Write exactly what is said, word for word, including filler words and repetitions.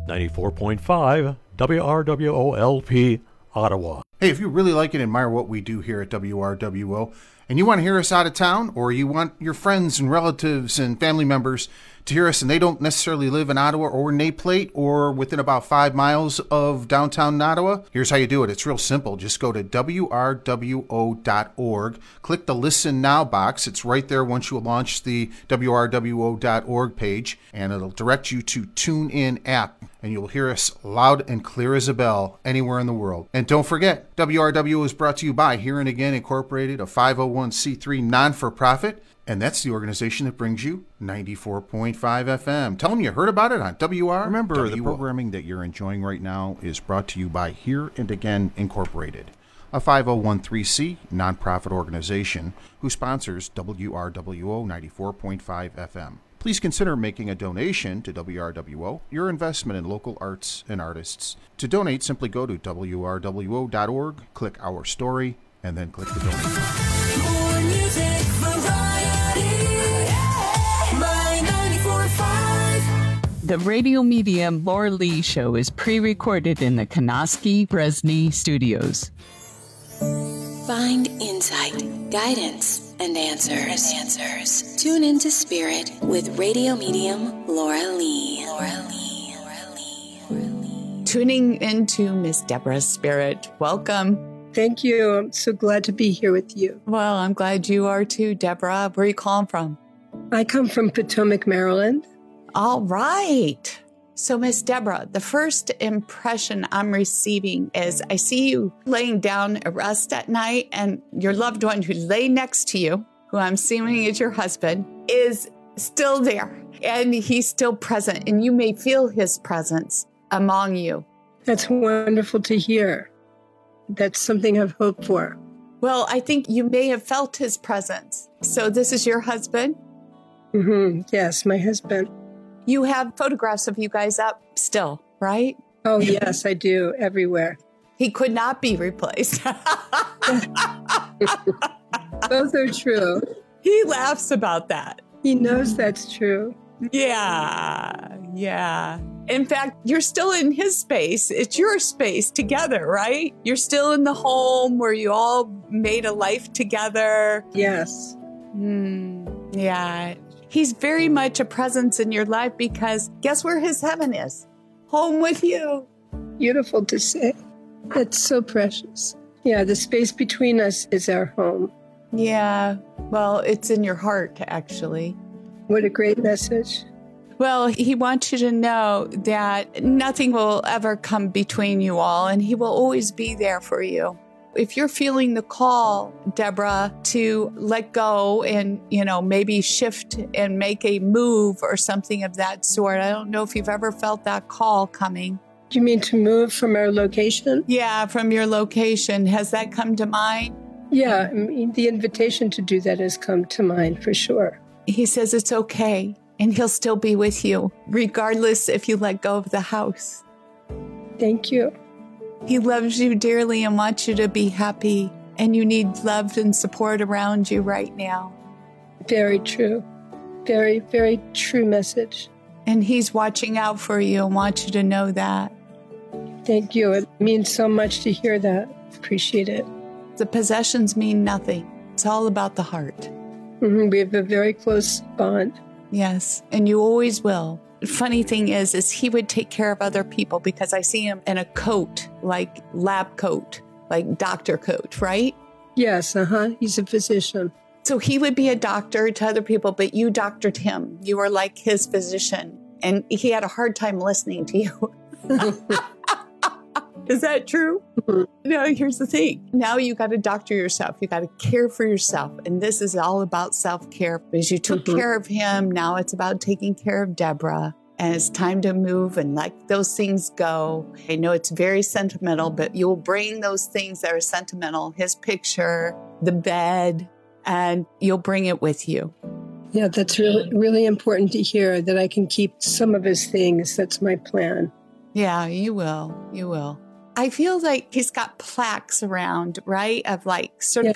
ninety-four point five W R W O L P, Ottawa. Hey, if you really like and admire what we do here at W R W O, and you want to hear us out of town, or you want your friends and relatives and family members to hear us, and they don't necessarily live in Ottawa or Naplate or within about five miles of downtown Ottawa, here's how you do it. It's real simple. Just go to W R W O dot org, click the Listen Now box. It's right there once you launch the W R W O dot org page, and it'll direct you to TuneIn app, and you'll hear us loud and clear as a bell anywhere in the world. And don't forget, W R W O is brought to you by Here and Again Incorporated, a five oh one c three non-for-profit, and that's the organization that brings you ninety-four point five F M. Tell them you heard about it on W R. Remember, W O. The programming that you're enjoying right now is brought to you by Here and Again Incorporated, a five oh one c three nonprofit organization who sponsors W R W O ninety-four point five F M. Please consider making a donation to W R W O, your investment in local arts and artists. To donate, simply go to W R W O dot org, click Our Story, and then click the donate button. More music, variety, my ninety-four point five. The Radio Medium Laura Lee Show is pre-recorded in the Kanoski Bresney Studios. Find insight, guidance, and answers. Answers. Tune into Spirit with Radio Medium Laura Lee. Laura Lee. Laura Lee. Laura Lee. Tuning into Miss Deborah's Spirit. Welcome. Thank you. I'm so glad to be here with you. Well, I'm glad you are too, Deborah. Where are you calling from? I come from Potomac, Maryland. All right. So, Miss Deborah, the first impression I'm receiving is I see you laying down at rest at night, and your loved one who lay next to you, who I'm assuming is your husband, is still there, and he's still present, and you may feel his presence among you. That's wonderful to hear. That's something I've hoped for. Well, I think you may have felt his presence. So this is your husband? Mm-hmm. Yes, my husband. You have photographs of you guys up still, right? Oh, yes, I do. Everywhere. He could not be replaced. Both are true. He laughs about that. He knows that's true. Yeah, yeah. In fact, you're still in his space. It's your space together, right? You're still in the home where you all made a life together. Yes. Mm, yeah. He's very much a presence in your life because guess where his heaven is? Home with you. Beautiful to say. That's so precious. Yeah, the space between us is our home. Yeah. Well, it's in your heart, actually. What a great message. Well, he wants you to know that nothing will ever come between you all, and he will always be there for you. If you're feeling the call, Deborah, to let go and, you know, maybe shift and make a move or something of that sort, I don't know if you've ever felt that call coming. Do you mean to move from our location? Yeah, from your location. Has that come to mind? Yeah, I mean, the invitation to do that has come to mind for sure. He says it's okay, and he'll still be with you, regardless if you let go of the house. Thank you. He loves you dearly and wants you to be happy, and you need love and support around you right now. Very true. Very, very true message. And he's watching out for you and wants you to know that. Thank you. It means so much to hear that. Appreciate it. The possessions mean nothing. It's all about the heart. Mm-hmm. We have a very close bond. Yes, and you always will. Funny thing is, is he would take care of other people because I see him in a coat, like lab coat, like doctor coat, right? Yes, uh-huh. He's a physician. So he would be a doctor to other people, but you doctored him. You were like his physician, and he had a hard time listening to you. Is that true? Mm-hmm. No, here's the thing. Now you got to doctor yourself. You got to care for yourself. And this is all about self-care. Because you took mm-hmm. care of him. Now it's about taking care of Deborah. And it's time to move and let those things go. I know it's very sentimental, but you'll bring those things that are sentimental, his picture, the bed, and you'll bring it with you. Yeah, that's really, really important to hear that I can keep some of his things. That's my plan. Yeah, you will. You will. I feel like he's got plaques around, right? Of like certain